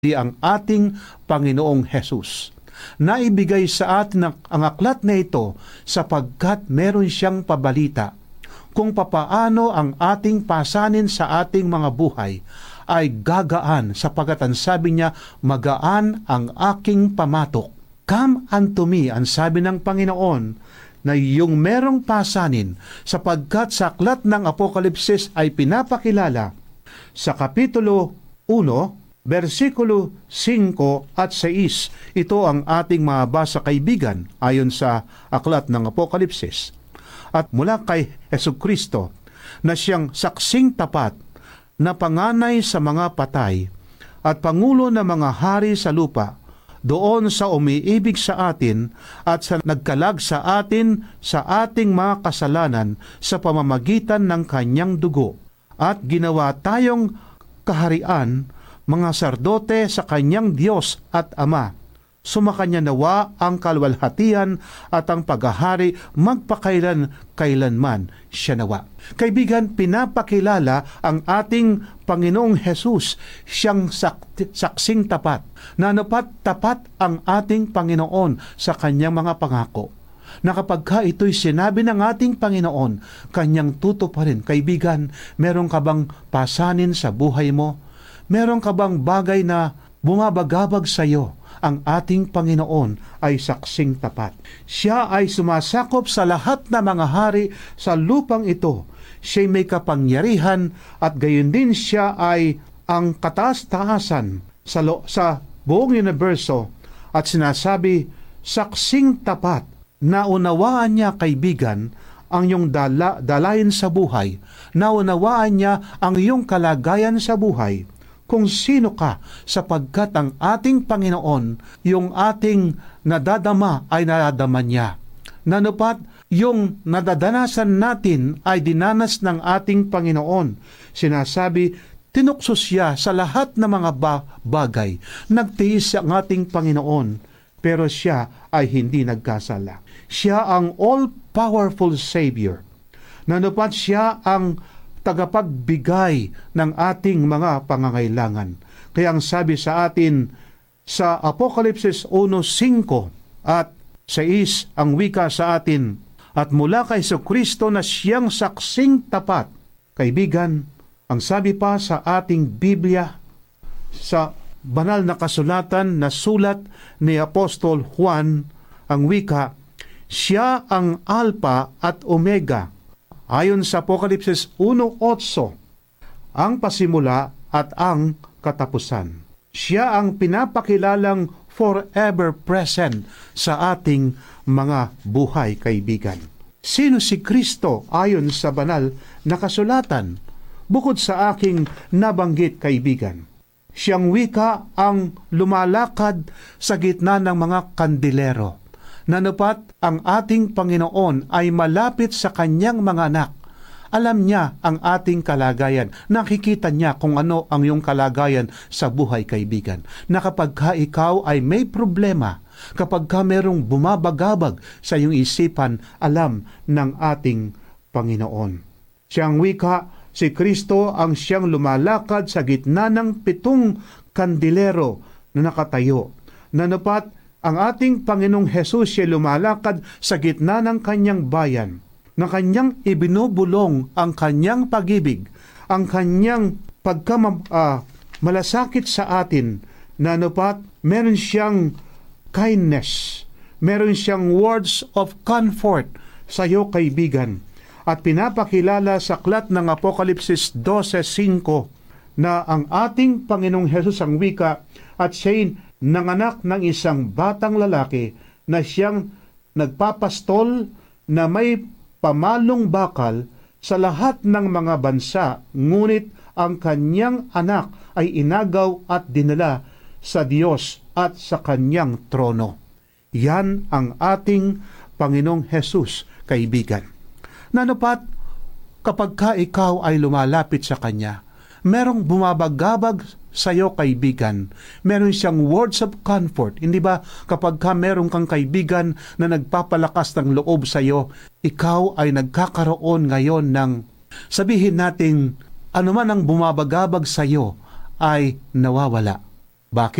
di ang ating Panginoong Hesus. Naibigay sa atin ang aklat na ito sapagkat meron siyang pabalita kung papaano ang ating pasanin sa ating mga buhay ay gagaan, sapagkat ang sabi niya, magaan ang aking pamatok. Come unto me, ang sabi ng Panginoon, na yung merong pasanin, sapagkat sa aklat ng Apokalipsis ay pinapakilala sa Kapitulo 1, versikulo 5 at 6. Ito ang ating mabasa, kaibigan, ayon sa aklat ng Apokalipsis. At mula kay Jesucristo na siyang saksing tapat na panganay sa mga patay at pangulo ng mga hari sa lupa, doon sa umiibig sa atin at sa nagkalag sa atin sa ating mga kasalanan sa pamamagitan ng kanyang dugo, at ginawa tayong kaharian, mga sardote sa kanyang Diyos at Ama. Sumakanya nawa ang kalwalhatian at ang paghahari magpakailan-kailanman siya nawa. Kaibigan, pinapakilala ang ating Panginoong Hesus, siyang saksing tapat, na tapat ang ating Panginoon sa kanyang mga pangako, na kapag ito'y sinabi ng ating Panginoon, kanyang tutuparin. Kaibigan, meron ka bang pasanin sa buhay mo? Meron ka bang bagay na bumabagabag sa iyo? Ang ating Panginoon ay saksing tapat. Siya ay sumasakop sa lahat ng mga hari sa lupang ito. Siya'y may kapangyarihan at gayon din siya ay ang kataas-taasan sa buong universo. At sinasabi, saksing tapat, naunawaan niya, kaibigan, ang iyong dalayin sa buhay. Naunawaan niya ang iyong kalagayan sa buhay. Kung sino ka, sapagkat ang ating Panginoon, yung ating nadadama ay nadadama niya. Nanupat, yung nadadanasan natin ay dinanas ng ating Panginoon. Sinasabi, tinuksos siya sa lahat ng mga bagay. Nagtiis ang ating Panginoon, pero siya ay hindi nagkasala. Siya ang all-powerful Savior. Nanupat, siya ang tagapagbigay ng ating mga pangangailangan. Kaya ang sabi sa atin sa Apokalipsis 1:5 at 6, ang wika sa atin, at mula kay Jesucristo na siyang saksing tapat. Kaibigan, ang sabi pa sa ating Biblia, sa banal na kasulatan na sulat ni Apostol Juan, ang wika, siya ang Alpha at Omega. Ayon sa Apokalipsis 1:8, ang pasimula at ang katapusan. Siya ang pinapakilalang forever present sa ating mga buhay, kaibigan. Sino si Kristo ayon sa banal na kasulatan? Bukod sa aking nabanggit, kaibigan, siyang wika ang lumalakad sa gitna ng mga kandilero. Nanupat, ang ating Panginoon ay malapit sa kanyang mga anak. Alam niya ang ating kalagayan. Nakikita niya kung ano ang iyong kalagayan sa buhay, kaibigan. Na kapag ikaw ay may problema, kapag merong bumabagabag sa iyong isipan, alam ng ating Panginoon. Siyang wika, si Kristo ang siyang lumalakad sa gitna ng 7 kandilero na nakatayo. Nanupat, ang ating Panginoong Hesus siya lumalakad sa gitna ng kanyang bayan, na kanyang ibinubulong ang kanyang pag-ibig, ang kanyang malasakit sa atin. Nanupat, meron siyang kindness, meron siyang words of comfort sa iyo, kaibigan. At pinapakilala sa aklat ng Apokalipsis 12:5 na ang ating Panginoong Hesus ang wika, at siya'y nanganak ng isang batang lalaki na siyang nagpapastol na may pamalong bakal sa lahat ng mga bansa, ngunit ang kanyang anak ay inagaw at dinala sa Diyos at sa kanyang trono. Yan ang ating Panginoong Hesus, kaibigan. Nanupat, kapag ikaw ay lumalapit sa Kanya, merong bumabagabag sa iyo, kaibigan. Meron siyang words of comfort. Hindi ba kapag meron kang kaibigan na nagpapalakas ng loob sa iyo, ikaw ay nagkakaroon ngayon ng, sabihin natin, anuman ang bumabagabag sa iyo ay nawawala. Bakit?